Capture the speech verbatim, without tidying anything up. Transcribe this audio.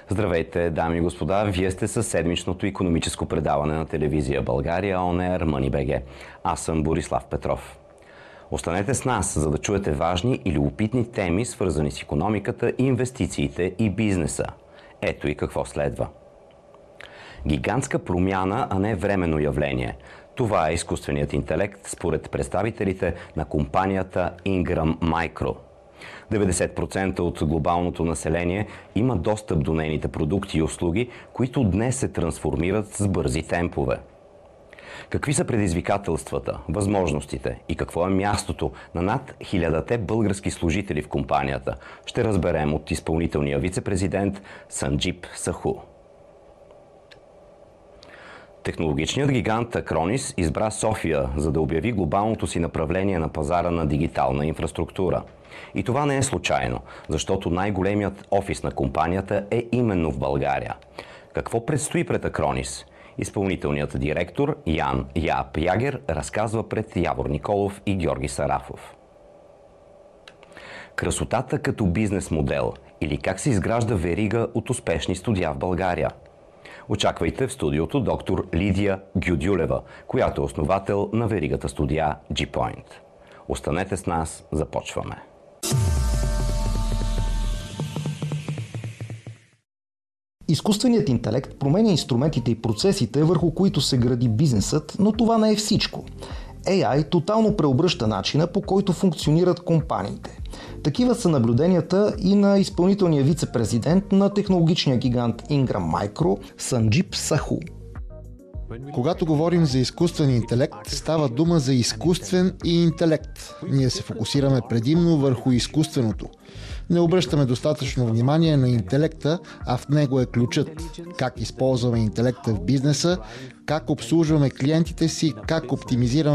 Здравейте, дами и господа! Вие сте със седмичното икономическо предаване на телевизия България On Air Money.bg. Аз съм Борислав Петров. Останете с нас, за да чуете важни и любопитни теми, свързани с икономиката, инвестициите и бизнеса. Ето и какво следва. Гигантска промяна, а не временно явление. Това е изкуственият интелект, според представителите на компанията Ingram Micro. деветдесет процента от глобалното население има достъп до нейните продукти и услуги, които днес се трансформират с бързи темпове. Какви са предизвикателствата, възможностите и какво е мястото на над хилядата български служители в компанията, ще разберем от изпълнителния вице-президент Санджип Саху. Технологичният гигант Acronis избра София, за да обяви глобалното си направление на пазара на дигитална инфраструктура. И това не е случайно, защото най-големият офис на компанията е именно в България. Какво предстои пред Acronis? Изпълнителният директор Ян Яап Ягер разказва пред Явор Николов и Георги Сарафов. Красотата като бизнес модел или как се изгражда верига от успешни студия в България. Очаквайте в студиото доктор Лидия Гюдюлева, която е основател на веригата студия G-Point. Останете с нас, започваме. Изкуственият интелект променя инструментите и процесите, върху които се гради бизнесът, но това не е всичко. Ей Ай тотално преобръща начина, по който функционират компаниите. Такива са наблюденията и на изпълнителния вице-президент на технологичния гигант Ingram Micro Санджип Саху. Когато говорим за изкуствен интелект, става дума за изкуствен и интелект. Ние се фокусираме предимно върху изкуственото. Не обръщаме достатъчно внимание на интелекта, а в него е ключът. Как използваме интелекта в бизнеса, как обслужваме клиентите си, как оптимизираме